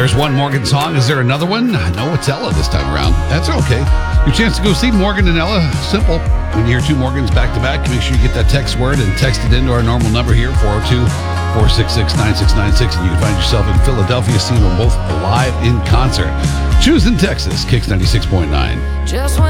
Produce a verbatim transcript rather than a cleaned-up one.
There's one Morgan song. Is there another one? No, it's Ella this time around. That's okay. Your chance to go see Morgan and Ella. Simple. When you hear two Morgans back to back, make sure you get that text word and text it into our normal number here, four oh two, four six six, nine six nine six, and you can find yourself in Philadelphia seeing them both live in concert. Choose in Texas, Kicks ninety-six point nine. Just when